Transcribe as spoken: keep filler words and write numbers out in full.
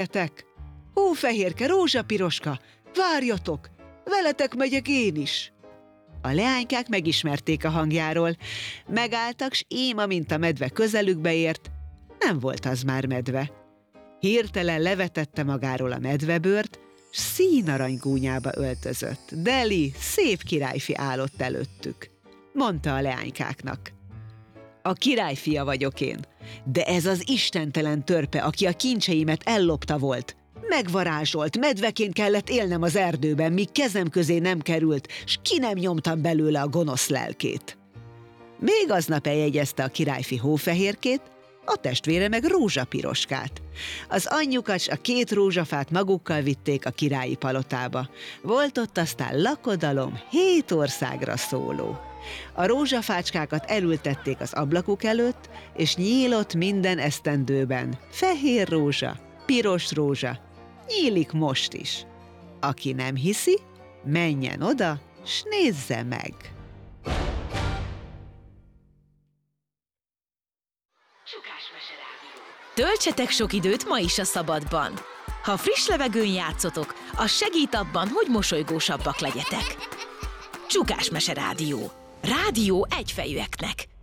Gyertek! Hófehérke, rózsapiroska, várjatok! Veletek megyek én is! A leánykák megismerték a hangjáról. Megálltak, s ím, amint a medve közelükbe ért, nem volt az már medve. Hirtelen levetette magáról a medvebőrt, s színarany gúnyába öltözött. Deli, szép királyfi állott előttük. Mondta a leánykáknak: a királyfia vagyok én, de ez az istentelen törpe, aki a kincseimet ellopta volt. Megvarázsolt, medveként kellett élnem az erdőben, míg kezem közé nem került, s ki nem nyomtam belőle a gonosz lelkét. Még aznap eljegyezte a királyfi Hófehérkét, a testvére meg Rózsapiroskát. Az anyjukat s a két rózsafát magukkal vitték a királyi palotába. Volt ott aztán lakodalom, hét országra szóló. A rózsafácskákat elültették az ablakuk előtt, és nyílott minden esztendőben. Fehér rózsa, piros rózsa, nyílik most is. Aki nem hiszi, menjen oda, s nézze meg! Töltsetek sok időt ma is a szabadban. Ha friss levegőn játszotok, az segít abban, hogy mosolygósabbak legyetek. Csukás Mese Rádió. Rádió egyfejűeknek.